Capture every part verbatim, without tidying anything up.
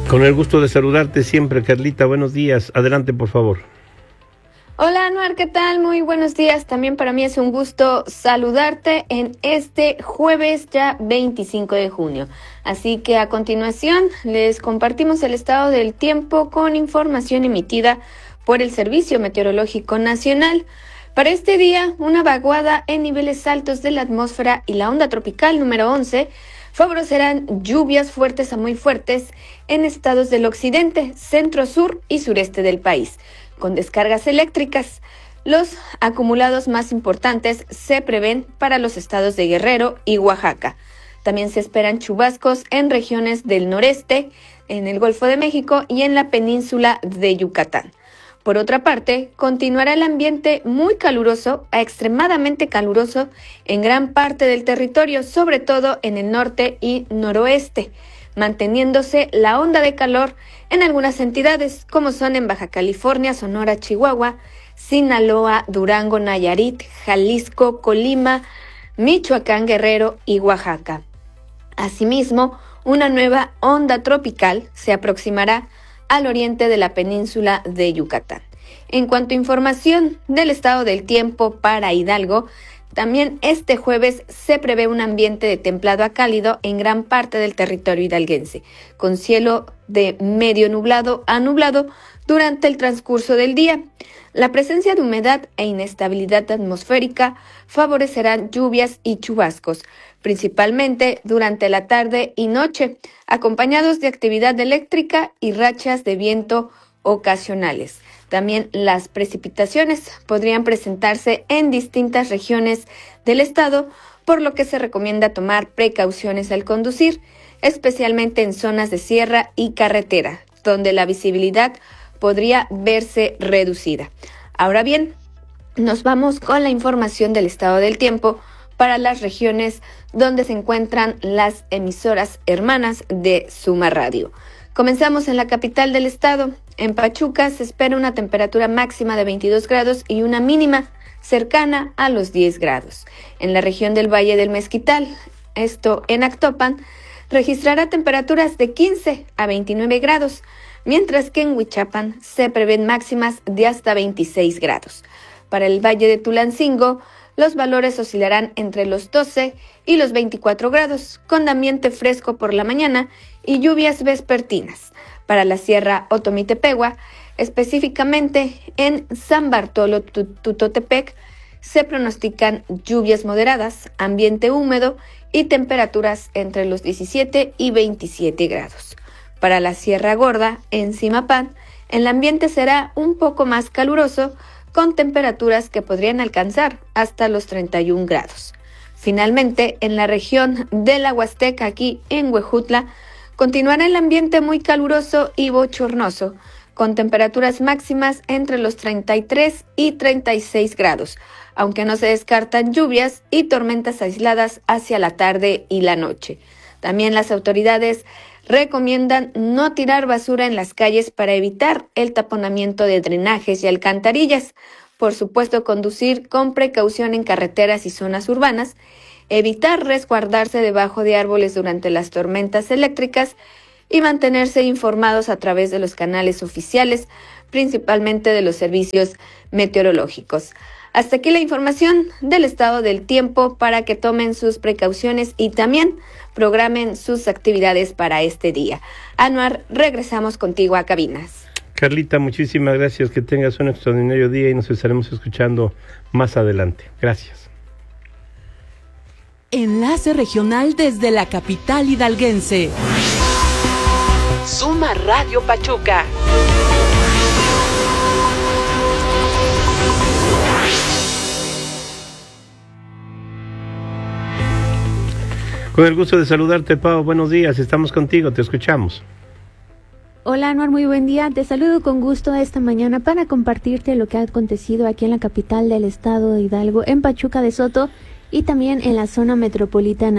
Con el gusto de saludarte siempre, Carlita. Buenos días. Adelante, por favor. Hola, Anuar, ¿qué tal? Muy buenos días. También para mí es un gusto saludarte en este jueves ya veinticinco de junio. Así que a continuación les compartimos el estado del tiempo con información emitida por el Servicio Meteorológico Nacional. Para este día, una vaguada en niveles altos de la atmósfera y la onda tropical número once favorecerán lluvias fuertes a muy fuertes en estados del occidente, centro, sur y sureste del país, con descargas eléctricas. Los acumulados más importantes se prevén para los estados de Guerrero y Oaxaca. También se esperan chubascos en regiones del noreste, en el Golfo de México y en la península de Yucatán. Por otra parte, continuará el ambiente muy caluroso a extremadamente caluroso en gran parte del territorio, sobre todo en el norte y noroeste, manteniéndose la onda de calor en algunas entidades, como son en Baja California, Sonora, Chihuahua, Sinaloa, Durango, Nayarit, Jalisco, Colima, Michoacán, Guerrero y Oaxaca. Asimismo, una nueva onda tropical se aproximará al oriente de la península de Yucatán. En cuanto a información del estado del tiempo para Hidalgo, también este jueves se prevé un ambiente de templado a cálido en gran parte del territorio hidalguense, con cielo de medio nublado a nublado durante el transcurso del día. La presencia de humedad e inestabilidad atmosférica favorecerán lluvias y chubascos, principalmente durante la tarde y noche, acompañados de actividad eléctrica y rachas de viento ocasionales. También las precipitaciones podrían presentarse en distintas regiones del estado, por lo que se recomienda tomar precauciones al conducir, especialmente en zonas de sierra y carretera, donde la visibilidad podría verse reducida. Ahora bien, nos vamos con la información del estado del tiempo para las regiones donde se encuentran las emisoras hermanas de Suma Radio. Comenzamos en la capital del estado. En Pachuca se espera una temperatura máxima de veintidós grados y una mínima cercana a los diez grados. En la región del Valle del Mezquital, esto en Actopan, registrará temperaturas de quince a veintinueve grados, mientras que en Huichapan se prevén máximas de hasta veintiséis grados. Para el Valle de Tulancingo, los valores oscilarán entre los doce y los veinticuatro grados, con ambiente fresco por la mañana y lluvias vespertinas. Para la Sierra Otomitepegua, específicamente en San Bartolo Tutotepec, se pronostican lluvias moderadas, ambiente húmedo y temperaturas entre los diecisiete y veintisiete grados. Para la Sierra Gorda, en Zimapán, el ambiente será un poco más caluroso, con temperaturas que podrían alcanzar hasta los treinta y un grados. Finalmente, en la región de la Huasteca, aquí en Huejutla, continuará el ambiente muy caluroso y bochornoso, con temperaturas máximas entre los treinta y tres y treinta y seis grados, aunque no se descartan lluvias y tormentas aisladas hacia la tarde y la noche. También las autoridades recomiendan no tirar basura en las calles para evitar el taponamiento de drenajes y alcantarillas. Por supuesto, conducir con precaución en carreteras y zonas urbanas, evitar resguardarse debajo de árboles durante las tormentas eléctricas y mantenerse informados a través de los canales oficiales, principalmente de los servicios meteorológicos. Hasta aquí la información del estado del tiempo para que tomen sus precauciones y también programen sus actividades para este día. Anuar, regresamos contigo a cabinas. Carlita, muchísimas gracias. Que tengas un extraordinario día y nos estaremos escuchando más adelante. Gracias. Enlace regional desde la capital hidalguense. Suma Radio Pachuca. Con el gusto de saludarte, Pau. Buenos días, estamos contigo, te escuchamos. Hola, Anuar, muy buen día. Te saludo con gusto esta mañana para compartirte lo que ha acontecido aquí en la capital del estado de Hidalgo, en Pachuca de Soto y también en la zona metropolitana.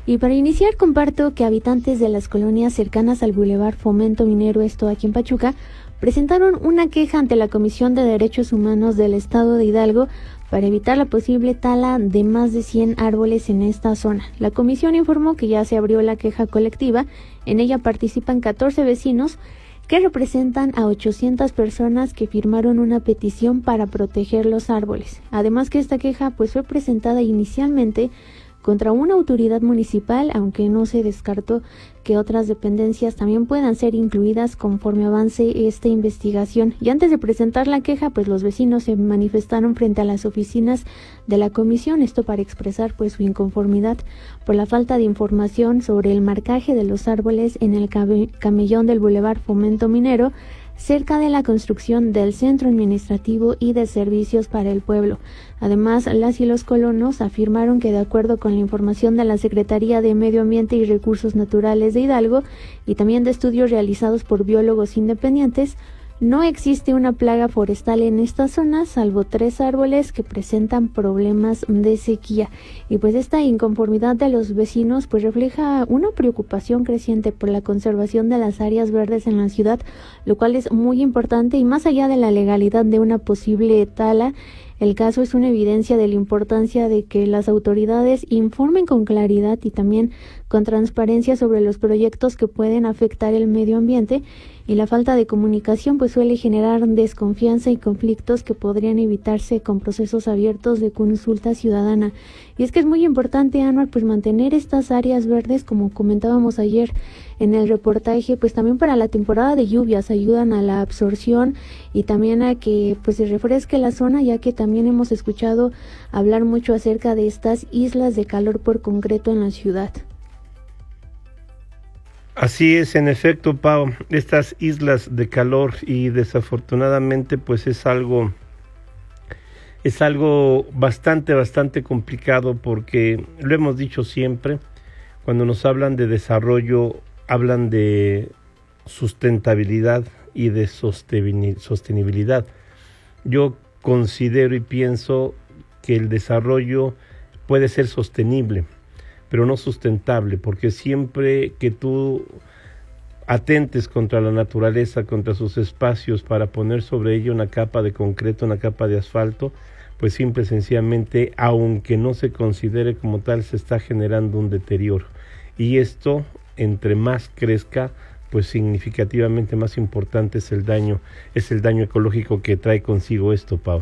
Y para iniciar, comparto que habitantes de las colonias cercanas al Boulevard Fomento Minero, esto aquí en Pachuca, presentaron una queja ante la Comisión de Derechos Humanos del Estado de Hidalgo para evitar la posible tala de más de cien árboles en esta zona. La comisión informó que ya se abrió la queja colectiva. En ella participan catorce vecinos que representan a ochocientas personas que firmaron una petición para proteger los árboles. Además que esta queja pues fue presentada inicialmente contra una autoridad municipal, aunque no se descartó que otras dependencias también puedan ser incluidas conforme avance esta investigación. Y antes de presentar la queja, pues los vecinos se manifestaron frente a las oficinas de la comisión, esto para expresar pues su inconformidad por la falta de información sobre el marcaje de los árboles en el camellón del Boulevard Fomento Minero, cerca de la construcción del Centro Administrativo y de Servicios para el Pueblo. Además, las y los colonos afirmaron que de acuerdo con la información de la Secretaría de Medio Ambiente y Recursos Naturales de Hidalgo y también de estudios realizados por biólogos independientes, no existe una plaga forestal en esta zona, salvo tres árboles que presentan problemas de sequía. Y pues esta inconformidad de los vecinos pues refleja una preocupación creciente por la conservación de las áreas verdes en la ciudad, lo cual es muy importante y más allá de la legalidad de una posible tala. El caso es una evidencia de la importancia de que las autoridades informen con claridad y también con transparencia sobre los proyectos que pueden afectar el medio ambiente, y la falta de comunicación pues suele generar desconfianza y conflictos que podrían evitarse con procesos abiertos de consulta ciudadana. Y es que es muy importante, Anuar, pues mantener estas áreas verdes, como comentábamos ayer en el reportaje, pues también para la temporada de lluvias ayudan a la absorción y también a que pues se refresque la zona, ya que también hemos escuchado hablar mucho acerca de estas islas de calor por concreto en la ciudad. Así es, en efecto, Pau, estas islas de calor, y desafortunadamente pues es algo es algo bastante bastante complicado, porque lo hemos dicho siempre, cuando nos hablan de desarrollo hablan de sustentabilidad y de sostenibilidad. Yo considero y pienso que el desarrollo puede ser sostenible, pero no sustentable, porque siempre que tú atentes contra la naturaleza, contra sus espacios, para poner sobre ella una capa de concreto, una capa de asfalto, pues simple y sencillamente, aunque no se considere como tal, se está generando un deterioro. Y esto, entre más crezca, pues significativamente más importante es el daño, es el daño ecológico que trae consigo esto, Pau.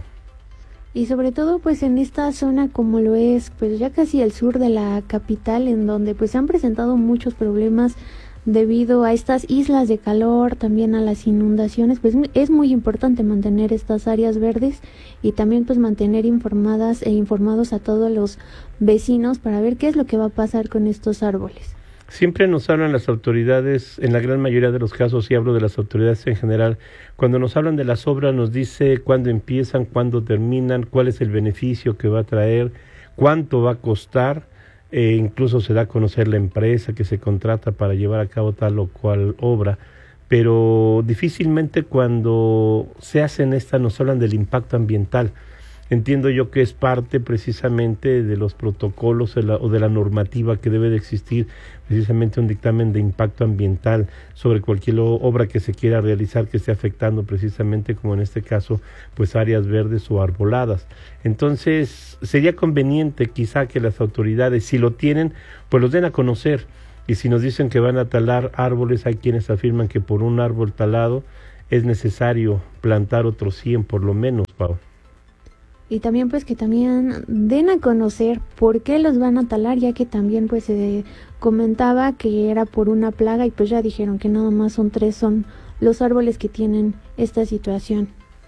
Y sobre todo pues en esta zona como lo es pues ya casi el sur de la capital, en donde pues se han presentado muchos problemas debido a estas islas de calor, también a las inundaciones, pues es muy importante mantener estas áreas verdes y también pues mantener informadas e informados a todos los vecinos para ver qué es lo que va a pasar con estos árboles. Siempre nos hablan las autoridades, en la gran mayoría de los casos, y hablo de las autoridades en general, cuando nos hablan de las obras nos dice cuándo empiezan, cuándo terminan, cuál es el beneficio que va a traer, cuánto va a costar, eh, incluso se da a conocer la empresa que se contrata para llevar a cabo tal o cual obra, pero difícilmente cuando se hacen estas nos hablan del impacto ambiental. Entiendo yo que es parte precisamente de los protocolos de la, o de la normativa que debe de existir, precisamente un dictamen de impacto ambiental sobre cualquier obra que se quiera realizar que esté afectando precisamente, como en este caso, pues áreas verdes o arboladas. Entonces, sería conveniente quizá que las autoridades, si lo tienen, pues los den a conocer. Y si nos dicen que van a talar árboles, hay quienes afirman que por un árbol talado es necesario plantar otros cien por lo menos, Pau. Y también pues que también den a conocer por qué los van a talar, ya que también pues se comentaba que era por una plaga y pues ya dijeron que nada más son tres, son los árboles que tienen esta situación.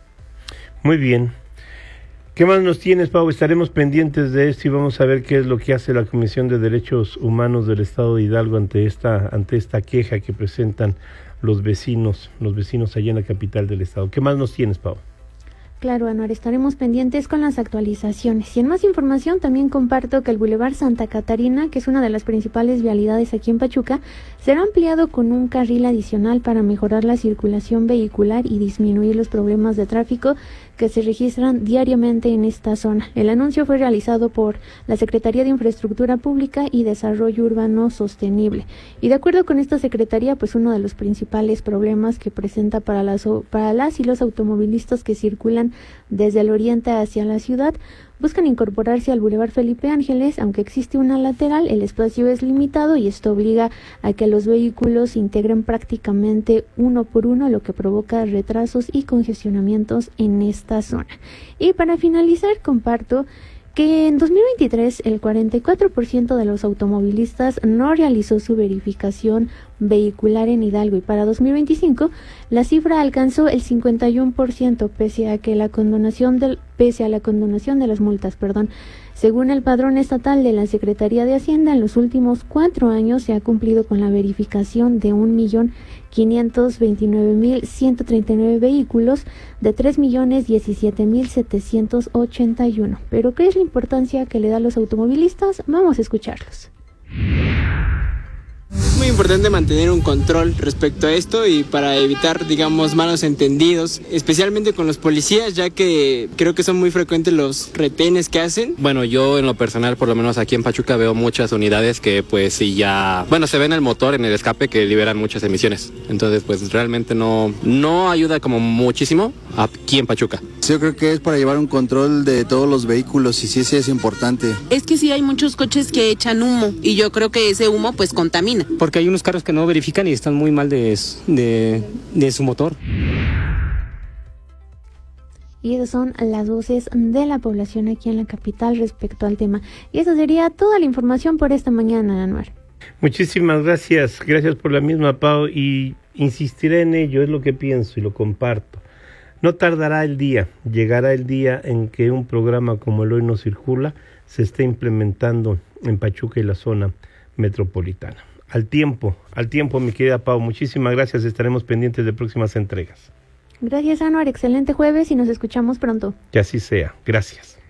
Muy bien. ¿Qué más nos tienes, Pau? Estaremos pendientes de esto y vamos a ver qué es lo que hace la Comisión de Derechos Humanos del Estado de Hidalgo ante esta, ante esta queja que presentan los vecinos, los vecinos allá en la capital del estado. ¿Qué más nos tienes, Pau? Claro, Anuar, estaremos pendientes con las actualizaciones. Y en más información también comparto que el Boulevard Santa Catarina, que es una de las principales vialidades aquí en Pachuca, será ampliado con un carril adicional para mejorar la circulación vehicular y disminuir los problemas de tráfico que se registran diariamente en esta zona. El anuncio fue realizado por la Secretaría de Infraestructura Pública y Desarrollo Urbano Sostenible. Y de acuerdo con esta secretaría, pues uno de los principales problemas que presenta para las, para las y los automovilistas que circulan desde el oriente hacia la ciudad buscan incorporarse al Boulevard Felipe Ángeles. Aunque existe una lateral, el espacio es limitado y esto obliga a que los vehículos se integren prácticamente uno por uno, lo que provoca retrasos y congestionamientos en esta zona. Y para finalizar, comparto que en dos mil veintitrés el cuarenta y cuatro por ciento de los automovilistas no realizó su verificación vehicular en Hidalgo, y para dos mil veinticinco la cifra alcanzó el cincuenta y uno por ciento pese a que la condonación del pese a la condonación de las multas, perdón. Según el padrón estatal de la Secretaría de Hacienda, en los últimos cuatro años se ha cumplido con la verificación de un millón quinientos veintinueve mil ciento treinta y nueve vehículos de tres millones diecisiete mil setecientos ochenta y uno. Pero ¿qué es la importancia que le da a los automovilistas? Vamos a escucharlos. Es muy importante mantener un control respecto a esto y para evitar, digamos, malos entendidos, especialmente con los policías, ya que creo que son muy frecuentes los retenes que hacen. Bueno, yo en lo personal, por lo menos aquí en Pachuca, veo muchas unidades que pues sí ya, bueno, se ve en el motor, en el escape, que liberan muchas emisiones. Entonces, pues realmente no, no ayuda como muchísimo aquí en Pachuca. Yo creo que es para llevar un control de todos los vehículos y sí, sí es importante. Es que sí hay muchos coches que echan humo y yo creo que ese humo pues contamina. Porque hay unos carros que no verifican y están muy mal de, de, de su motor. Y esas son las voces de la población aquí en la capital respecto al tema. Y esa sería toda la información por esta mañana, Anuar. Muchísimas gracias, gracias por la misma, Pau, y insistiré en ello, es lo que pienso y lo comparto. No tardará el día, llegará el día en que un programa como el Hoy No Circula se esté implementando en Pachuca y la zona metropolitana. Al tiempo, al tiempo, mi querida Pau, muchísimas gracias, estaremos pendientes de próximas entregas. Gracias, Anuar, excelente jueves y nos escuchamos pronto. Que así sea, gracias.